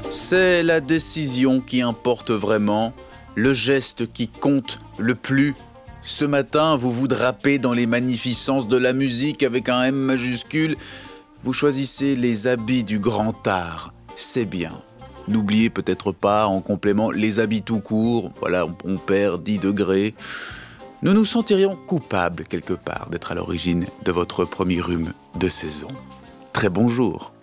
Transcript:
C'est la décision qui importe vraiment, le geste qui compte le plus. Ce matin, vous vous drapez dans les magnificences de la musique avec un M majuscule. Vous choisissez les habits du grand art, c'est bien. N'oubliez peut-être pas, en complément, les habits tout court. Voilà, on perd 10 degrés. Nous nous sentirions coupables quelque part d'être à l'origine de votre premier rhume de saison. Très bonjour.